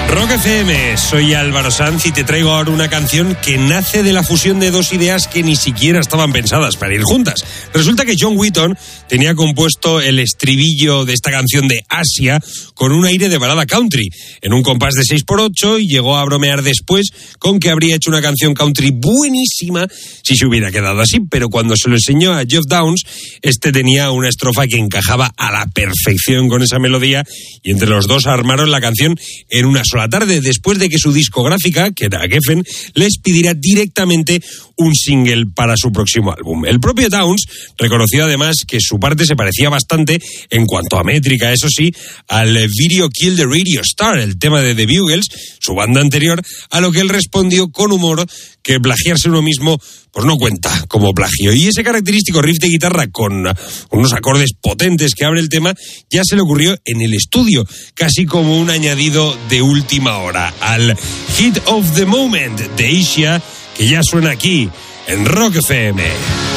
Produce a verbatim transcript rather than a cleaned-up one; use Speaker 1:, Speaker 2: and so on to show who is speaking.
Speaker 1: Rock F M, soy Álvaro Sanz y te traigo ahora una canción que nace de la fusión de dos ideas que ni siquiera estaban pensadas para ir juntas. Resulta que John Wetton tenía compuesto el estribillo de esta canción de Asia con un aire de balada country, en un compás de seis por ocho, y llegó a bromear después con que habría hecho una canción country buenísima si se hubiera quedado así, pero cuando se lo enseñó a Geoff Downes, este tenía una estrofa que encajaba a la perfección con esa melodía, y entre los dos armaron la canción en una sola tarde, después de que su discográfica, que era Geffen, les pidiera directamente un single para su próximo álbum. El propio Downes reconoció además que su parte se parecía bastante, en cuanto a métrica, eso sí, al Video Kill the Radio Star, el tema de The Bugles, su banda anterior, a lo que él respondió con humor que plagiarse uno mismo pues no cuenta como plagio. Y ese característico riff de guitarra con unos acordes potentes que abre el tema ya se le ocurrió en el estudio, casi como un añadido de última hora al Hit of the Moment de Asia, que ya suena aquí en Rock F M.